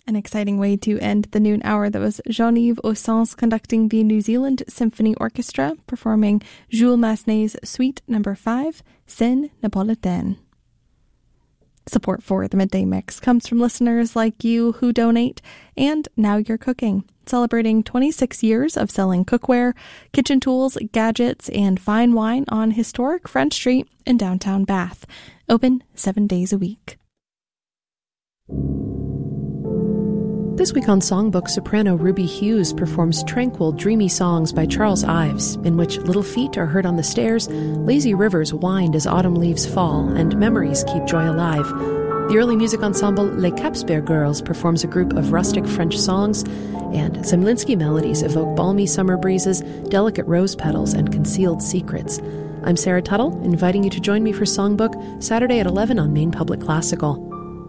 An exciting way to end the noon hour. That was Jean-Yves Ossens conducting the New Zealand Symphony Orchestra, performing Jules Massenet's Suite No. 5, Scène Napolitaine. Support for the Midday Mix comes from listeners like you who donate, and Now You're Cooking, celebrating 26 years of selling cookware, kitchen tools, gadgets, and fine wine on historic French Street in downtown Bath. Open 7 days a week. This week on Songbook, soprano Ruby Hughes performs tranquil, dreamy songs by Charles Ives, in which little feet are heard on the stairs, lazy rivers wind as autumn leaves fall, and memories keep joy alive. The early music ensemble Les Capsberg Girls performs a group of rustic French songs, and Zemlinsky melodies evoke balmy summer breezes, delicate rose petals, and concealed secrets. I'm Sarah Tuttle, inviting you to join me for Songbook Saturday at 11 on Maine Public Classical.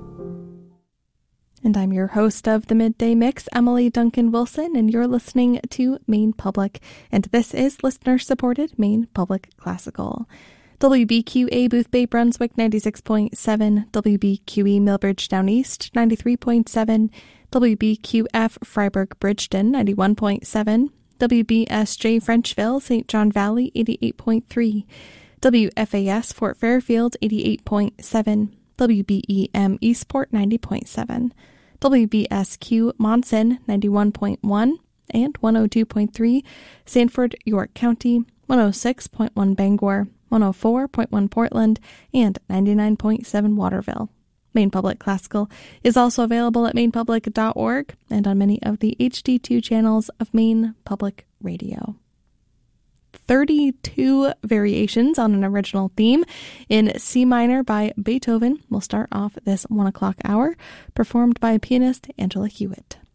And I'm your host of the Midday Mix, Emily Duncan Wilson, and you're listening to Maine Public, and this is listener-supported Maine Public Classical. WBQA Boothbay Brunswick 96.7, WBQE Millbridge Down East 93.7, WBQF Freiburg Bridgeton 91.7, WBSJ Frenchville St. John Valley 88.3, WFAS Fort Fairfield 88.7, WBEM Eastport 90.7, WBSQ Monson 91.1 and 102.3, Sanford, York County, 106.1 Bangor, 104.1 Portland, and 99.7 Waterville. Maine Public Classical is also available at mainepublic.org and on many of the HD2 channels of Maine Public Radio. 32 variations on an original theme in C minor by Beethoven will start off this 1 o'clock hour, performed by pianist Angela Hewitt.